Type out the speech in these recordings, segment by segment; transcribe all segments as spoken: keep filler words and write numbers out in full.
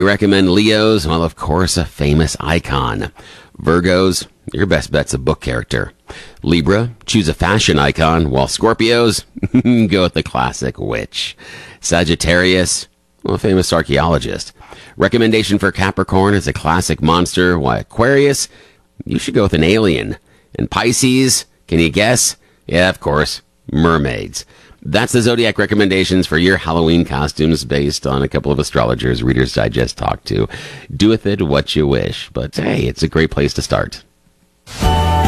We recommend Leos, well, of course, a famous icon. Virgos, your best bet's a book character. Libra, choose a fashion icon, while Scorpios, go with the classic witch. Sagittarius, well, a famous archaeologist. Recommendation for Capricorn is a classic monster, while Aquarius, you should go with an alien. And Pisces, can you guess? Yeah, of course, mermaids. That's the Zodiac recommendations for your Halloween costumes based on a couple of astrologers Reader's Digest talked to. Do with it what you wish, but hey, it's a great place to start. W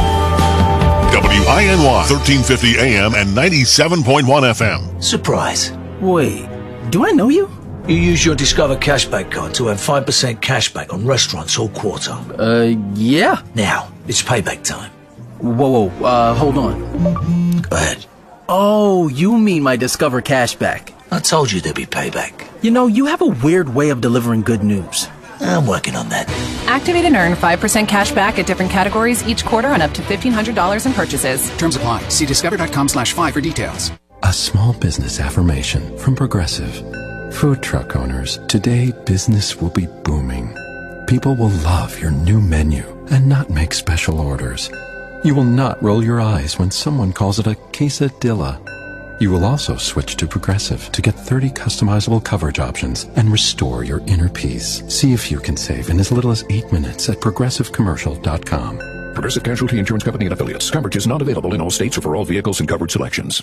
I N Y, thirteen fifty A M and ninety-seven point one F M. Surprise. Wait, do I know you? You use your Discover Cashback card to earn five percent cashback on restaurants all quarter. Uh, yeah. Now, it's payback time. Whoa, whoa, uh, hold on. Go ahead. Oh, you mean my Discover Cashback. I told you there'd be payback. You know, you have a weird way of delivering good news. I'm working on that. Activate and earn five percent cash back at different categories each quarter on up to fifteen hundred dollars in purchases. Terms apply. See discover.com slash five for details. A small business affirmation from Progressive. Food truck owners, today business will be booming. People will love your new menu and not make special orders. You will not roll your eyes when someone calls it a quesadilla. You will also switch to Progressive to get thirty customizable coverage options and restore your inner peace. See if you can save in as little as eight minutes at progressive commercial dot com. Progressive Casualty Insurance Company and Affiliates. Coverage is not available in all states or for all vehicles and coverage selections.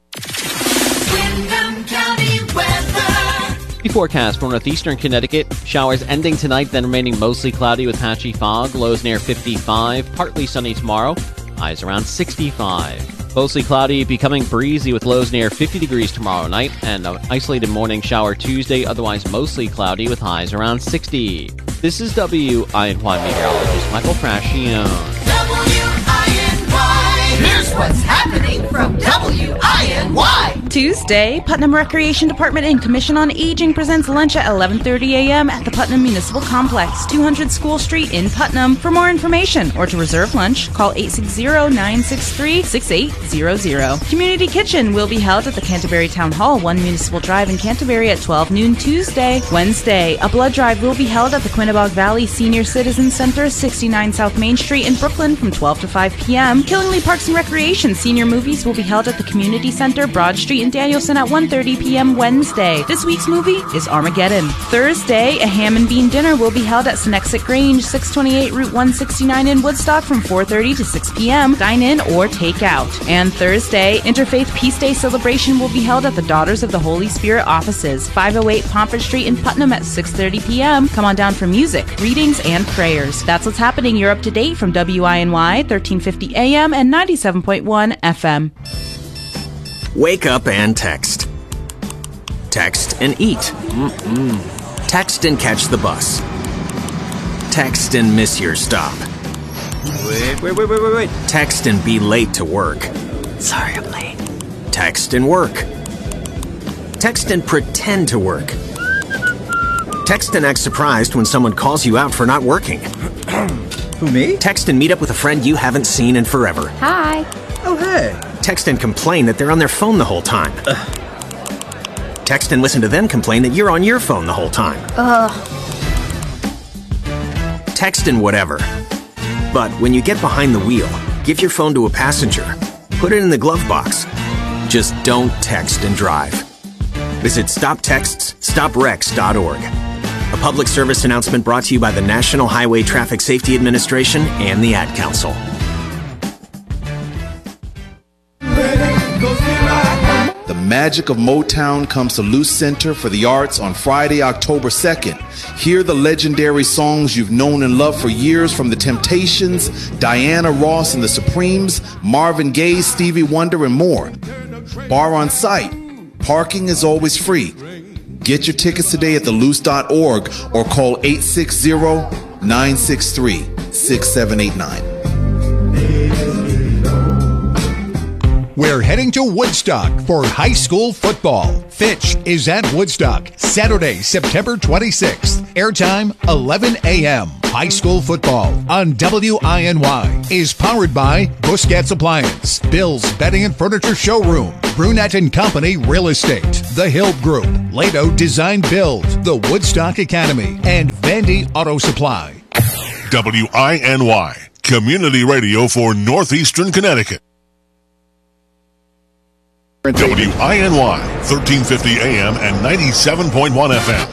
Windham County weather. The forecast for northeastern Connecticut. Showers ending tonight, then remaining mostly cloudy with patchy fog. Lows near fifty-five. Partly sunny tomorrow. Highs around sixty-five. Mostly cloudy, becoming breezy with lows near fifty degrees tomorrow night. And an isolated morning shower Tuesday. Otherwise mostly cloudy with highs around sixty. This is W I N Y meteorologist Michael Frascione. W I N Y. Here's what's happening from W I N Y. Tuesday, Putnam Recreation Department and Commission on Aging presents lunch at eleven thirty a m at the Putnam Municipal Complex, two hundred School Street in Putnam. For more information or to reserve lunch, call eight six zero, nine six three, six eight zero zero. Community Kitchen will be held at the Canterbury Town Hall, one Municipal Drive in Canterbury at twelve noon Tuesday. Wednesday, a blood drive will be held at the Quinnebog Valley Senior Citizen Center, sixty-nine South Main Street in Brooklyn from twelve to five p m Killingly Parks and Recreation Senior Movies will be held at the Community Center, Broad Street in Danielson at one thirty p m Wednesday. This week's movie is Armageddon. Thursday, a ham and bean dinner will be held at Senexit Grange, six twenty-eight Route one sixty-nine in Woodstock from four thirty to six p m Dine in or take out. And Thursday, Interfaith Peace Day celebration will be held at the Daughters of the Holy Spirit offices, five oh eight Pomfret Street in Putnam at six thirty p m Come on down for music, readings, and prayers. That's what's happening. You're up to date from W I N Y, thirteen fifty A M and ninety-seven point one F M. Wake up and text. Text and eat. Mm-mm. Text and catch the bus. Text and miss your stop. Wait, wait, wait, wait, wait, wait. Text and be late to work. Sorry, I'm late. Text and work. Text and pretend to work. Text and act surprised when someone calls you out for not working. Who, me? Text and meet up with a friend you haven't seen in forever. Hi. Oh, hey. Text and complain that they're on their phone the whole time. Ugh. Text and listen to them complain that you're on your phone the whole time. Ugh. Text and whatever. But when you get behind the wheel, give your phone to a passenger. Put it in the glove box. Just don't text and drive. Visit stop texts stop wrecks dot org. A public service announcement brought to you by the National Highway Traffic Safety Administration and the Ad Council. The magic of Motown comes to Luce Center for the Arts on Friday, October second. Hear the legendary songs you've known and loved for years from The Temptations, Diana Ross and the Supremes, Marvin Gaye, Stevie Wonder, and more. Bar on site. Parking is always free. Get your tickets today at the luce dot org or call eight six zero, nine six three, six seven eight nine. We're heading to Woodstock for high school football. Fitch is at Woodstock, Saturday, September twenty-sixth. Airtime eleven a.m. High school football on W I N Y is powered by Busquets Appliance, Bill's Bedding and Furniture Showroom, Brunette and Company Real Estate, The Hill Group, Lato Design Build, the Woodstock Academy, and Vandy Auto Supply. W I N Y, community radio for Northeastern Connecticut. W I N Y, thirteen fifty A M and ninety-seven point one F M.